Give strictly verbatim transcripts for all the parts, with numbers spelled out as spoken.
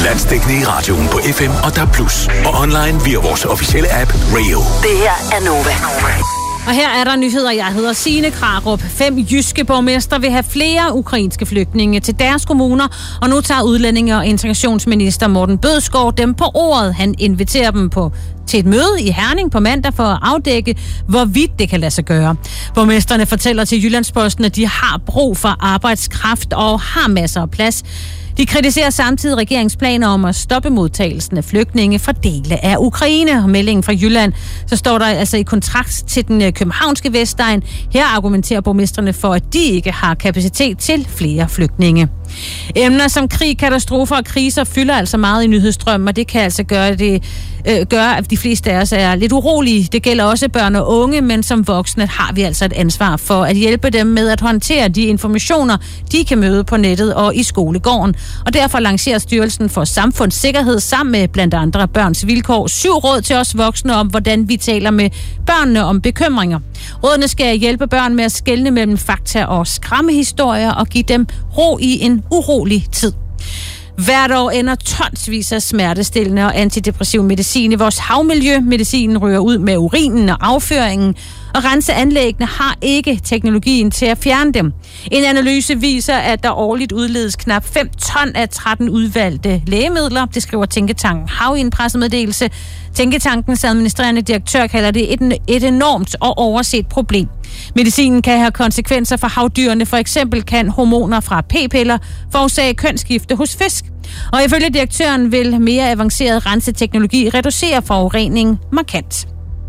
Landsdækkende i radioen på F M og D A B plus, og online via vores officielle app Rayo. Det her er Nova. Og her er der nyheder. Jeg hedder Signe Krarup. Fem jyske borgmestre vil have flere ukrainske flygtninge til deres kommuner, og nu tager udlændinge- og integrationsminister Morten Bødskov dem på ordet. Han inviterer dem på til et møde i Herning på mandag for at afdække, hvorvidt det kan lade sig gøre. Borgmestrene fortæller til Jyllandsposten, at de har brug for arbejdskraft og har masser af plads. De kritiserer samtidig regeringsplaner om at stoppe modtagelsen af flygtninge fra dele af Ukraine. Og meldingen fra Jylland, så står der altså i kontrakt til den københavnske Vestegn. Her argumenterer borgmestrene for, at de ikke har kapacitet til flere flygtninge. Emner som krig, katastrofer og kriser fylder altså meget i nyhedsstrømmen, og det kan altså gøre, det, øh, gøre, at de fleste af os er lidt urolige. Det gælder også børn og unge, men som voksne har vi altså et ansvar for at hjælpe dem med at håndtere de informationer, de kan møde på nettet og i skolegården. Og derfor lancerer Styrelsen for Samfundssikkerhed sammen med blandt andre Børns Vilkår syv råd til os voksne om, hvordan vi taler med børnene om bekymringer. Rådene skal hjælpe børn med at skelne mellem fakta og skræmmehistorier og give dem ro i en urolig tid. Hvert år ender tonsvis af smertestillende og antidepressiv medicin i vores havmiljø. Medicinen ryger ud med urinen og afføringen, og renseanlæggene har ikke teknologien til at fjerne dem. En analyse viser, at der årligt udledes knap fem ton af tretten udvalgte lægemidler. Det skriver Tænketanken Hav i en pressemeddelelse. Tænketankens administrerende direktør kalder det et, et enormt og overset problem. Medicinen kan have konsekvenser for havdyrene. For eksempel kan hormoner fra p-piller forårsage kønsskifte hos fisk. Og ifølge direktøren vil mere avanceret renseteknologi reducere forureningen markant.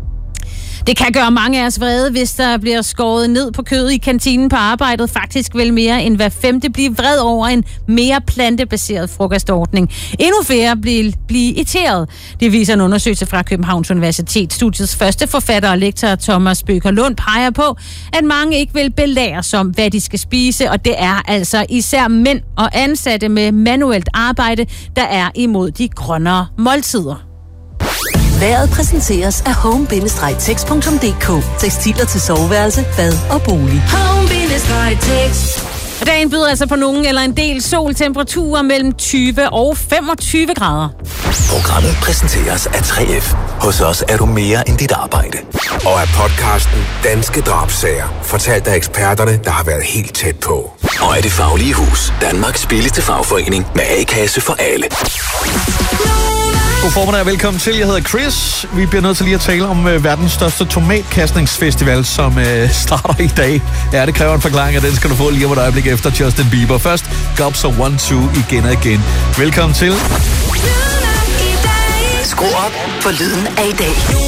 Det kan gøre mange af os vrede, hvis der bliver skåret ned på kødet i kantinen på arbejdet. Faktisk vil mere end hver femte blive vred over en mere plantebaseret frokostordning. Endnu flere bliver blive irriteret. Det viser en undersøgelse fra Københavns Universitet. Studiets første forfatter og lektor Thomas Bøker Lund peger på, at mange ikke vil belæres om, hvad de skal spise. Og det er altså især mænd og ansatte med manuelt arbejde, der er imod de grønnere måltider. Vejret præsenteres af home bindestreg text punktum d k. Tekstiler til soveværelse, bad og bolig. home bindestreg text. Og dagen byder altså på nogen eller en del soltemperaturer mellem tyve og femogtyve grader. Programmet præsenteres af tre F. Hos os er du mere end dit arbejde. Og af podcasten Danske Drabsager, fortalt af eksperterne, der har været helt tæt på. Og af Det Faglige Hus, Danmarks billigste fagforening med A-kasse for alle. God formiddag og velkommen til. Jeg hedder Chris. Vi bliver nødt til lige at tale om uh, verdens største tomatkastningsfestival, som uh, starter i dag. Ja, det kræver en forklaring, og den skal du få lige om et øjeblik efter Justin Bieber. Først, Gobs og One Two igen og igen. Velkommen til. Skru op for lyden af i dag.